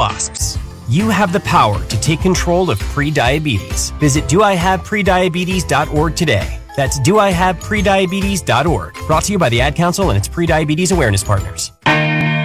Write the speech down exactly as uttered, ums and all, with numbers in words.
wasps. You have the power to take control of prediabetes. Visit do I have prediabetes dot org today. That's do I have prediabetes dot org. Brought to you by the Ad Council and its Prediabetes Awareness Partners.